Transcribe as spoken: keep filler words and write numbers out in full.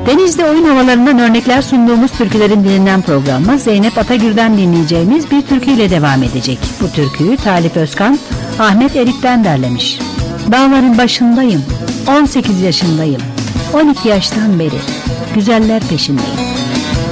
Denizli oyun havalarından örnekler sunduğumuz türkülerin dinlenen programı Zeynep Atagür'den dinleyeceğimiz bir türküyle devam edecek. Bu türküyü Talip Özkan, Ahmet Erik'ten derlemiş. Dağların başındayım, on sekiz yaşındayım, on iki yaştan beri güzeller peşindeyim.